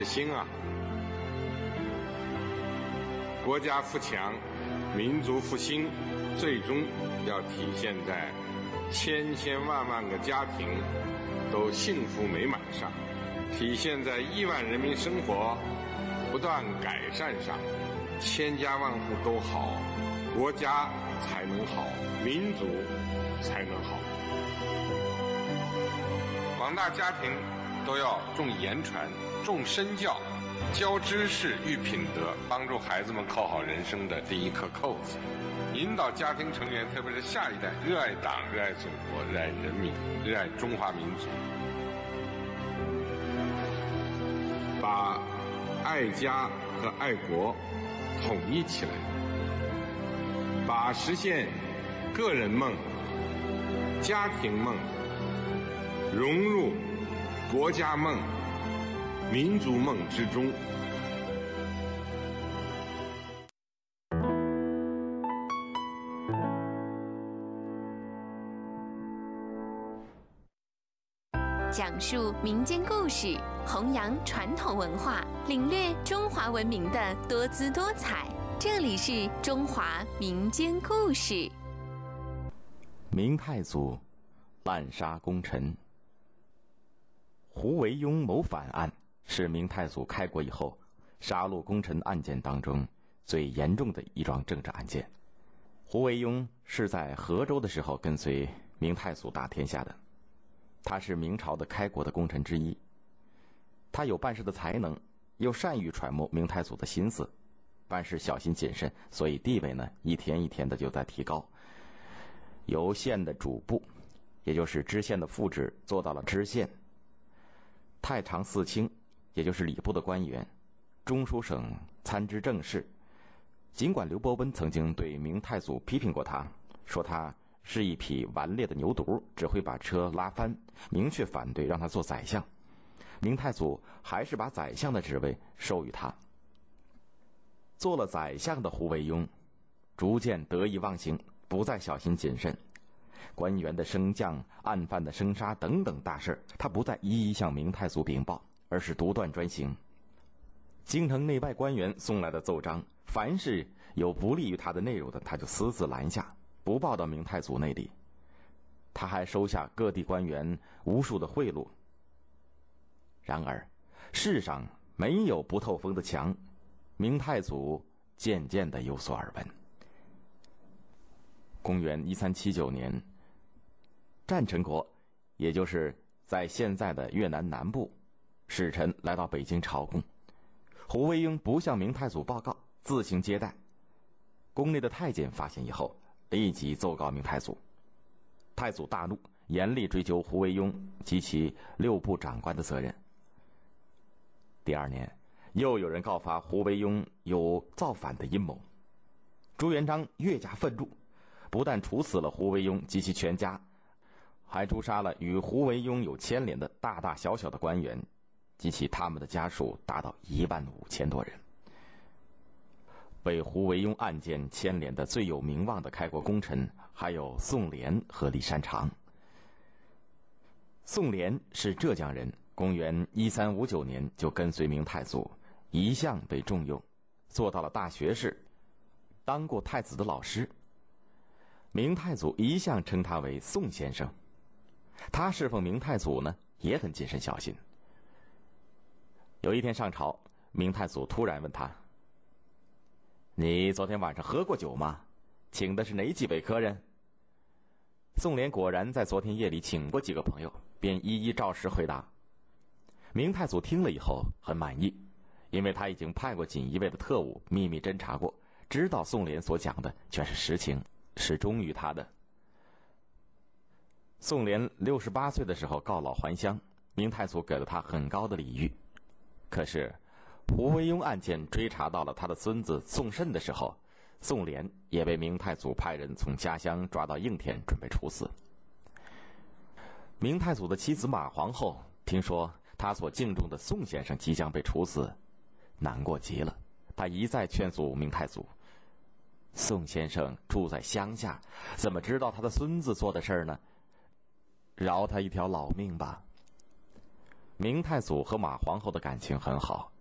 心啊！国家富强，民族复兴，最终要体现在千千万万个家庭都幸福美满上，体现在亿万人民生活不断改善上。千家万户都好，国家才能好，民族才能好。广大家庭都要重言传，重身教，教知识育品德，帮助孩子们扣好人生的第一颗扣子，引导家庭成员，特别是下一代，热爱党、热爱祖国、热爱人民、热爱中华民族，把爱家和爱国统一起来，把实现个人梦、家庭梦融入国家梦、民族梦之中。 讲述民间故事，弘扬传统文化，领略中华文明的多姿多彩。这里是中华民间故事。 明太祖滥杀功臣。胡惟庸谋反案是明太祖开国以后杀戮功臣案件当中最严重的一桩政治案件。胡惟庸是在河州的时候跟随明太祖打天下的，他是明朝的开国的功臣之一。他有办事的才能，又善于揣摩明太祖的心思，办事小心谨慎，所以地位呢一天一天的就在提高，由县的主簿，也就是知县的副职，做到了知县。太常寺卿，也就是礼部的官员，中书省参知政事。尽管刘伯温曾经对明太祖批评过他，说他是一匹顽劣的牛犊，只会把车拉翻，明确反对让他做宰相。明太祖还是把宰相的职位授予他。做了宰相的胡惟庸逐渐得意忘形，不再小心谨慎，官员的升降、案犯的生杀等等大事，他不再一一向明太祖禀报，而是独断专行。京城内外官员送来的奏章，凡是有不利于他的内容的，他就私自拦下，不报到明太祖那里。他还收下各地官员无数的贿赂。然而世上没有不透风的墙，明太祖渐渐地有所耳闻。公元1379年，战陈国，也就是在现在的越南南部，使臣来到北京朝贡。胡惟庸不向明太祖报告，自行接待。宫内的太监发现以后，立即奏告明太祖。太祖大怒，严厉追究胡惟庸及其6部长官的责任。第二年，又有人告发胡惟庸有造反的阴谋。朱元璋越加愤怒，不但处死了胡惟庸及其全家，还诛杀了与胡惟庸有牵连的大大小小的官员及其他们的家属，达到15000多人。为胡惟庸案件牵连的最有名望的开国功臣还有宋濂和李善长。宋濂是浙江人，公元1359年就跟随明太祖，一向被重用，做到了大学士，当过太子的老师。明太祖一向称他为宋先生。他侍奉明太祖呢，也很谨慎小心。有一天上朝，明太祖突然问他：“你昨天晚上喝过酒吗？请的是哪几位客人？”宋濂果然在昨天夜里请过几个朋友，便一一照实回答。明太祖听了以后很满意，因为他已经派过锦衣卫的特务秘密侦查过，知道宋濂所讲的全是实情，是忠于他的。宋濂68岁的时候告老还乡，明太祖给了他很高的礼遇。可是胡惟庸案件追查到了他的孙子宋慎的时候，宋濂也被明太祖派人从家乡抓到应天，准备处死。明太祖的妻子马皇后听说他所敬重的宋先生即将被处死，难过极了。他一再劝阻明太祖：“宋先生住在乡下，怎么知道他的孙子做的事儿呢？饶他一条老命吧。” 明太祖和马皇后的感情很好。